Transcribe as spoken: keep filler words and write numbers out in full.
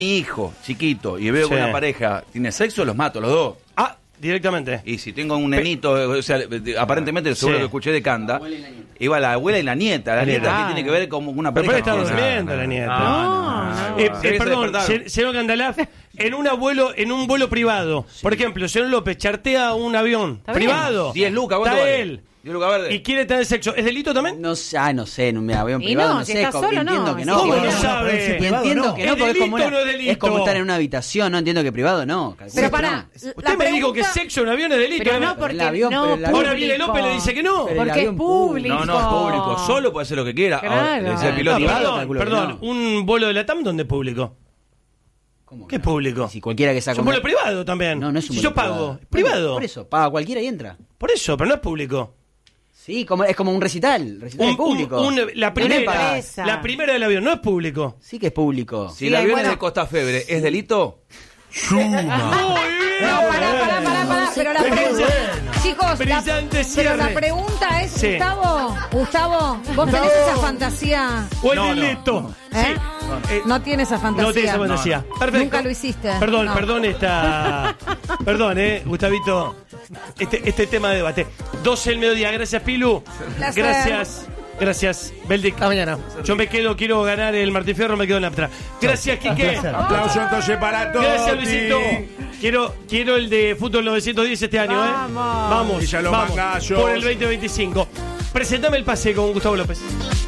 hijo chiquito y veo Sí. que una pareja tiene sexo, los mato, los dos. Ah, directamente. Y si tengo un nenito, o sea, seguro Sí. que escuché de Canda, iba la abuela y la nieta. La La nieta nieta. que tiene que ver con una Pero pareja. puede estar No, durmiendo no, la no, nieta. no, no, no, no. Eh, Sí, eh, se perdón, despertaron. se- señor Candalaf, en un abuelo, en un vuelo privado, por ejemplo, señor López chartea un avión Está bien. privado, diez lucas, ¿cuánto está vale? él diez lucas verde. y quiere tener sexo, ¿es delito también? No sé, ah, no sé, no me avión Y privado, no, no si sé, está como- solo, entiendo no, que si no. ¿Cómo que no no. sabe? Y entiendo no. que no, ¿Es porque es como, delito una- o no es delito? es como estar en una habitación, no entiendo que privado no. calculo Pero que pará, no. Usted me dijo que sexo en avión es delito. Pero ¿eh? no porque el avión, no pero el avión- Ahora viene público. López y le dice que no. Pero el Porque es avión público. No, no, es público. Solo puede hacer lo que quiera. Claro. Ahora, le decía el Ah, piloto. No, privado, perdón, calculo que perdón, no. un vuelo de la TAM, ¿dónde es público? ¿Cómo ¿Qué que es no? público? Si cualquiera que Es saca un una- vuelo privado también. No, no es un Si vuelo yo pago, privado. es privado. Por eso, paga cualquiera y entra. Por eso, pero no es público. Sí, como, es como un recital, recital Un- es público. un- un- la, primera, empresa. la primera del avión no es público. Sí que es público. Si Sí, el avión bueno. es de Costa Febre, ¿es delito? Muy bien. No, pará, pará, pará, pará. Pero la pregunta, chicos, la, Brillante pero la cierre. pregunta es, Sí. Gustavo, Gustavo, ¿vos tenés esa fantasía? O el No, no. delito. ¿Eh? Sí. Eh, No tiene esa fantasía. No tiene esa fantasía. Perfecto. Nunca lo hiciste. Perdón, No. perdón esta. Perdón, eh, Gustavito. Este, este tema de debate. doce del mediodía. Gracias, Pilu. Placer. Gracias. Gracias, Beldic. Hasta mañana. Yo me quedo, quiero ganar el Martín Fierro, me quedo en la atrás. Gracias, Quique. Aplauso entonces para todos. Gracias, Luisito. Quiero, quiero el de Fútbol novecientos diez este año, ¿eh? Vamos. Vamos, Y ya los vamos. mangazos. Por el veinte veinticinco. Presentame el pase con Gustavo López.